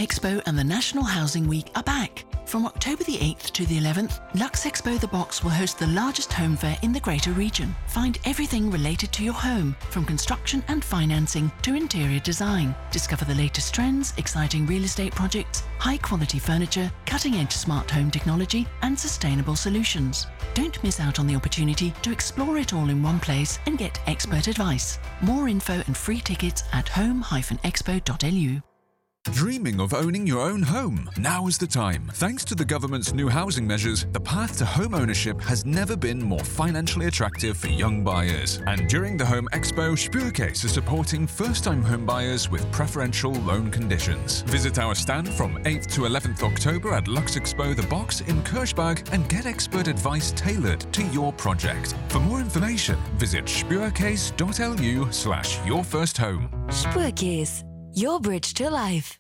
Expo and the National Housing Week are back. From October the 8th to the 11th, Lux Expo The Box will host the largest home fair in the greater region. Find everything related to your home, from construction and financing to interior design. Discover the latest trends, exciting real estate projects, high-quality furniture, cutting-edge smart home technology, and sustainable solutions. Don't miss out on the opportunity to explore it all in one place and get expert advice. More info and free tickets at home-expo.lu. Dreaming of owning your own home? Now is the time. Thanks to the government's new housing measures, the path to home ownership has never been more financially attractive for young buyers. And during the Home Expo, Spuurcase is supporting first-time home buyers with preferential loan conditions. Visit our stand from 8th to 11th October at Lux Expo The Box in Kirchberg and get expert advice tailored to your project. For more information, visit spuurcase.lu/yourfirsthome. Spuurcase, your bridge to life.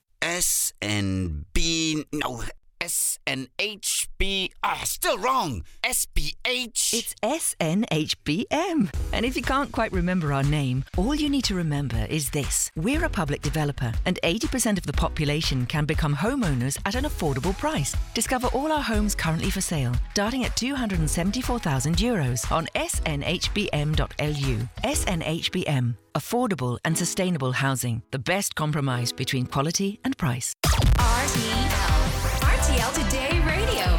SNHB. Still wrong. SBH. It's SNHBM. And if you can't quite remember our name, all you need to remember is this. We're a public developer, and 80% of the population can become homeowners at an affordable price. Discover all our homes currently for sale, starting at €274,000 on snhbm.lu. SNHBM. Affordable and sustainable housing. The best compromise between quality and price. RTL Today Radio.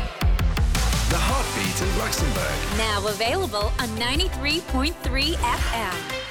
The heartbeat of Luxembourg. Now available on 93.3 FM.